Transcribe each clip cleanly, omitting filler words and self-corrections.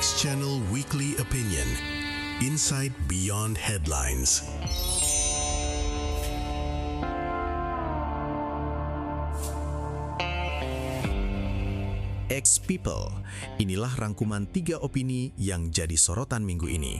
X Channel Weekly Opinion. Insight Beyond Headlines. X People, inilah rangkuman 3 opini yang jadi sorotan minggu ini.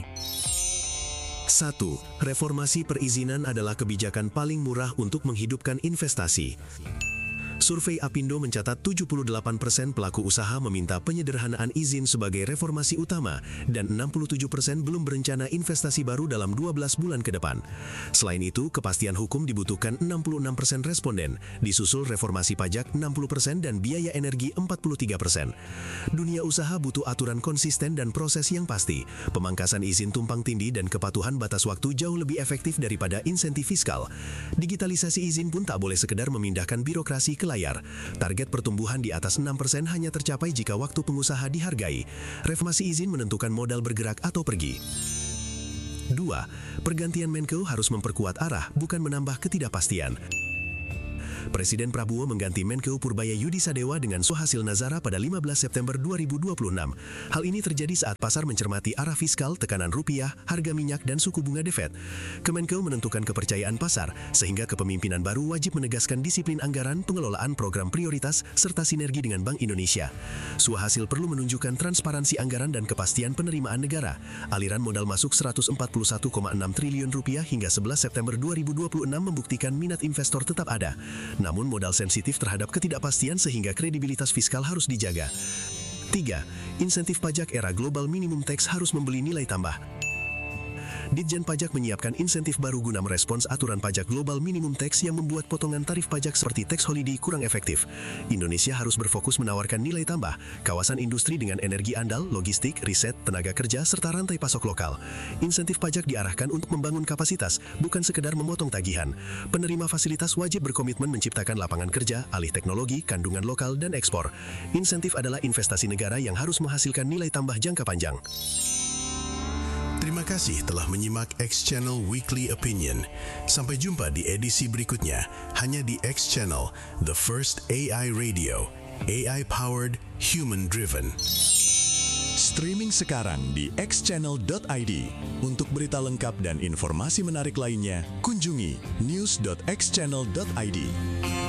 1. Reformasi perizinan adalah kebijakan paling murah untuk menghidupkan investasi. Survei Apindo mencatat 78% pelaku usaha meminta penyederhanaan izin sebagai reformasi utama dan 67% belum berencana investasi baru dalam 12 bulan ke depan. Selain itu, kepastian hukum dibutuhkan 66% responden, disusul reformasi pajak 60% dan biaya energi 43%. Dunia usaha butuh aturan konsisten dan proses yang pasti. Pemangkasan izin tumpang tindih dan kepatuhan batas waktu jauh lebih efektif daripada insentif fiskal. Digitalisasi izin pun tak boleh sekedar memindahkan birokrasi ke layar. Target pertumbuhan di atas 6% hanya tercapai jika waktu pengusaha dihargai. Reformasi izin menentukan modal bergerak atau pergi. 2. Pergantian Menko harus memperkuat arah, bukan menambah ketidakpastian. Presiden Prabowo mengganti Menko Purbaya Yudi Sadewa dengan Suhasil Nazara pada 15 September 2026. Hal ini terjadi saat pasar mencermati arah fiskal, tekanan rupiah, harga minyak, dan suku bunga The Fed. Kemenko menentukan kepercayaan pasar, sehingga kepemimpinan baru wajib menegaskan disiplin anggaran, pengelolaan program prioritas, serta sinergi dengan Bank Indonesia. Suhasil perlu menunjukkan transparansi anggaran dan kepastian penerimaan negara. Aliran modal masuk 141,6 triliun rupiah hingga 11 September 2026 membuktikan minat investor tetap ada. Namun modal sensitif terhadap ketidakpastian sehingga kredibilitas fiskal harus dijaga. 3. Insentif pajak era global minimum tax harus membeli nilai tambah. Ditjen Pajak menyiapkan insentif baru guna merespons aturan pajak global minimum tax yang membuat potongan tarif pajak seperti tax holiday kurang efektif. Indonesia harus berfokus menawarkan nilai tambah, kawasan industri dengan energi andal, logistik, riset, tenaga kerja, serta rantai pasok lokal. Insentif pajak diarahkan untuk membangun kapasitas, bukan sekedar memotong tagihan. Penerima fasilitas wajib berkomitmen menciptakan lapangan kerja, alih teknologi, kandungan lokal, dan ekspor. Insentif adalah investasi negara yang harus menghasilkan nilai tambah jangka panjang. Terima kasih telah menyimak X Channel Weekly Opinion. Sampai jumpa di edisi berikutnya, hanya di X Channel, the first AI radio, AI-powered, human-driven. Streaming sekarang di xchannel.id. Untuk berita lengkap dan informasi menarik lainnya, kunjungi news.xchannel.id.